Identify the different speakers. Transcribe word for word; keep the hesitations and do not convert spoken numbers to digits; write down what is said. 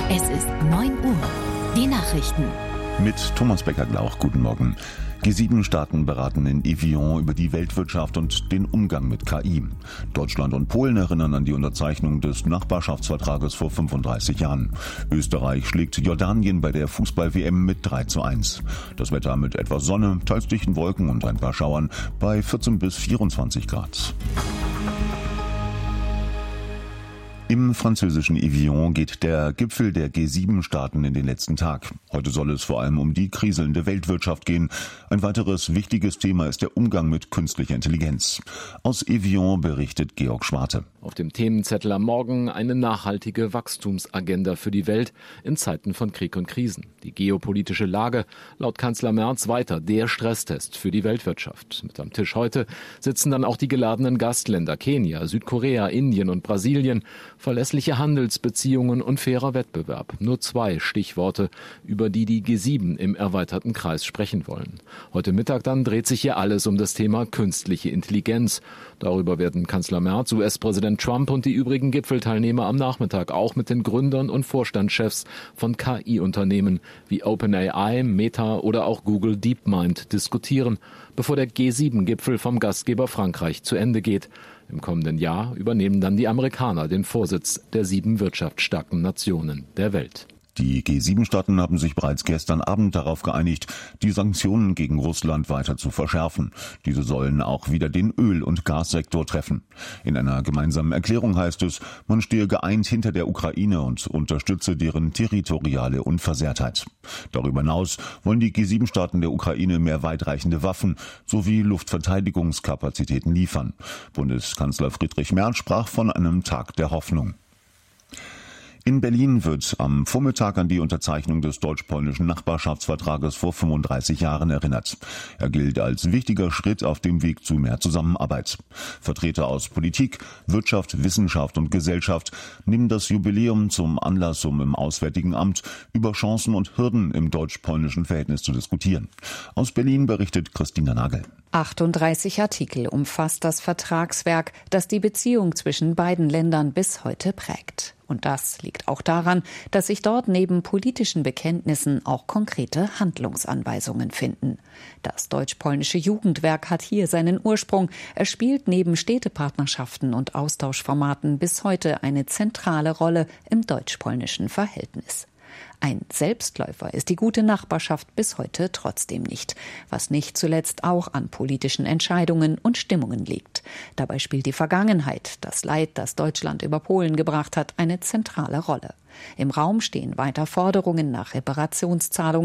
Speaker 1: Es ist neun Uhr. Die Nachrichten.
Speaker 2: Mit Thomas Becker-Glauch, guten Morgen. G sieben Staaten beraten in Evian über die Weltwirtschaft und den Umgang mit K I. Deutschland und Polen erinnern an die Unterzeichnung des Nachbarschaftsvertrages vor fünfunddreißig Jahren. Österreich schlägt Jordanien bei der Fußball-W M mit drei zu eins. Das Wetter mit etwas Sonne, teils dichten Wolken und ein paar Schauern bei vierzehn bis vierundzwanzig Grad. Im französischen Evian geht der Gipfel der G sieben Staaten in den letzten Tag. Heute soll es vor allem um die kriselnde Weltwirtschaft gehen. Ein weiteres wichtiges Thema ist der Umgang mit künstlicher Intelligenz. Aus Evian berichtet Georg Schwarte.
Speaker 3: Auf dem Themenzettel am Morgen eine nachhaltige Wachstumsagenda für die Welt in Zeiten von Krieg und Krisen. Die geopolitische Lage, laut Kanzler Merz, weiter der Stresstest für die Weltwirtschaft. Mit am Tisch heute sitzen dann auch die geladenen Gastländer Kenia, Südkorea, Indien und Brasilien. Verlässliche Handelsbeziehungen und fairer Wettbewerb. Nur zwei Stichworte, über die die G sieben im erweiterten Kreis sprechen wollen. Heute Mittag dann dreht sich hier alles um das Thema künstliche Intelligenz. Darüber werden Kanzler Merz, U S-Präsident Trump und die übrigen Gipfelteilnehmer am Nachmittag auch mit den Gründern und Vorstandschefs von K I-Unternehmen wie OpenAI, Meta oder auch Google DeepMind diskutieren, bevor der G sieben Gipfel vom Gastgeber Frankreich zu Ende geht. Im kommenden Jahr übernehmen dann die Amerikaner den Vorsitz der sieben wirtschaftsstarken Nationen der Welt.
Speaker 2: Die G sieben Staaten haben sich bereits gestern Abend darauf geeinigt, die Sanktionen gegen Russland weiter zu verschärfen. Diese sollen auch wieder den Öl- und Gassektor treffen. In einer gemeinsamen Erklärung heißt es, man stehe geeint hinter der Ukraine und unterstütze deren territoriale Unversehrtheit. Darüber hinaus wollen die G sieben Staaten der Ukraine mehr weitreichende Waffen sowie Luftverteidigungskapazitäten liefern. Bundeskanzler Friedrich Merz sprach von einem Tag der Hoffnung. In Berlin wird am Vormittag an die Unterzeichnung des deutsch-polnischen Nachbarschaftsvertrages vor fünfunddreißig Jahren erinnert. Er gilt als wichtiger Schritt auf dem Weg zu mehr Zusammenarbeit. Vertreter aus Politik, Wirtschaft, Wissenschaft und Gesellschaft nehmen das Jubiläum zum Anlass, um im Auswärtigen Amt über Chancen und Hürden im deutsch-polnischen Verhältnis zu diskutieren. Aus Berlin berichtet Christina Nagel.
Speaker 4: achtunddreißig Artikel umfasst das Vertragswerk, das die Beziehung zwischen beiden Ländern bis heute prägt. Und das liegt auch daran, dass sich dort neben politischen Bekenntnissen auch konkrete Handlungsanweisungen finden. Das deutsch-polnische Jugendwerk hat hier seinen Ursprung. Es spielt neben Städtepartnerschaften und Austauschformaten bis heute eine zentrale Rolle im deutsch-polnischen Verhältnis. Ein Selbstläufer ist die gute Nachbarschaft bis heute trotzdem nicht, was nicht zuletzt auch an politischen Entscheidungen und Stimmungen liegt. Dabei spielt die Vergangenheit, das Leid, das Deutschland über Polen gebracht hat, eine zentrale Rolle. Im Raum stehen weiter Forderungen nach Reparationszahlungen